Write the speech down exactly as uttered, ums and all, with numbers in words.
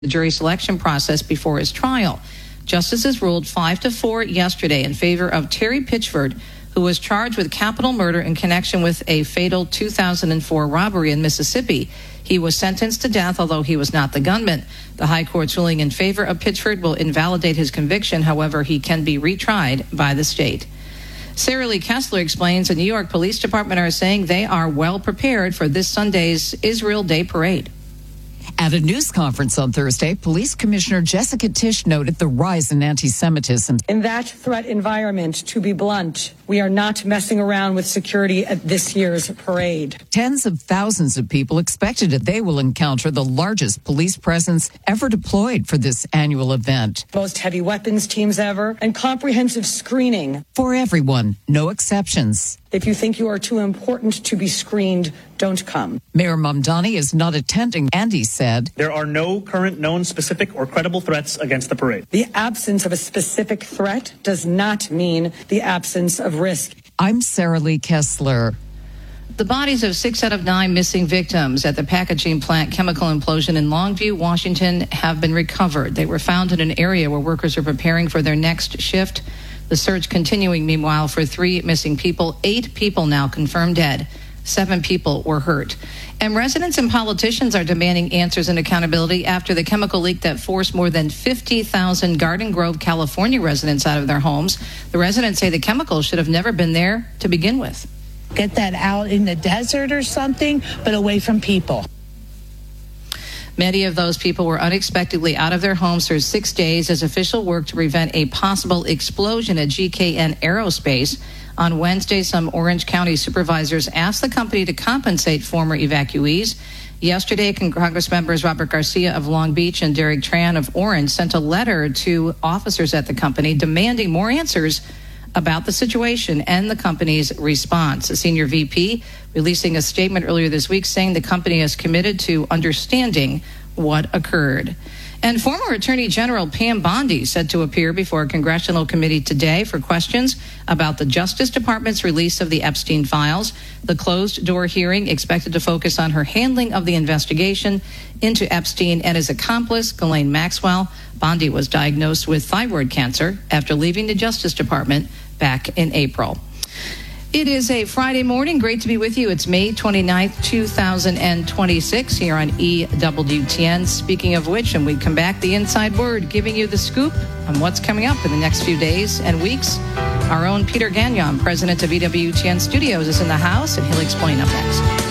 the jury selection process before his trial. Justices ruled five to four yesterday in favor of Terry Pitchford, who was charged with capital murder in connection with a fatal two thousand four robbery in Mississippi. He was sentenced to death, although he was not the gunman. The high court's ruling in favor of Pitchford will invalidate his conviction. However, he can be retried by the state. Sarah Lee Kessler explains the New York Police Department are saying they are well prepared for this Sunday's Israel Day Parade. At a news conference on Thursday, Police Commissioner Jessica Tisch noted the rise in anti-Semitism. In that threat environment, to be blunt, we are not messing around with security at this year's parade. Tens of thousands of people expected that they will encounter the largest police presence ever deployed for this annual event. Most heavy weapons teams ever and comprehensive screening. For everyone, no exceptions. If you think you are too important to be screened, don't come. Mayor Mamdani is not attending, and he said, there are no current known specific or credible threats against the parade. The absence of a specific threat does not mean the absence of risk. I'm Sarah Lee Kessler. The bodies of six out of nine missing victims at the packaging plant chemical implosion in Longview, Washington, have been recovered. They were found in an area where workers are preparing for their next shift. The search continuing, meanwhile, for three missing people. Eight people now confirmed dead. Seven people were hurt. And residents and politicians are demanding answers and accountability after the chemical leak that forced more than fifty thousand Garden Grove, California residents out of their homes. The residents say the chemicals should have never been there to begin with. Get that out in the desert or something, but away from people. Many of those people were unexpectedly out of their homes for six days as official work to prevent a possible explosion at G K N Aerospace. On Wednesday, some Orange County supervisors asked the company to compensate former evacuees. Yesterday, Congress members Robert Garcia of Long Beach and Derek Tran of Orange sent a letter to officers at the company demanding more answers about the situation and the company's response. A senior V P releasing a statement earlier this week saying the company is committed to understanding what occurred. And former Attorney General Pam Bondi set to appear before a congressional committee today for questions about the Justice Department's release of the Epstein files. The closed-door hearing expected to focus on her handling of the investigation into Epstein and his accomplice, Ghislaine Maxwell. Bondi was diagnosed with thyroid cancer after leaving the Justice Department back in April. It is a Friday morning. Great to be with you. It's May twenty-ninth, two thousand twenty-six here on E W T N. Speaking of which, and we come back, the inside word, giving you the scoop on what's coming up in the next few days and weeks. Our own Peter Gagnon, president of E W T N Studios, is in the house, and he'll explain up next.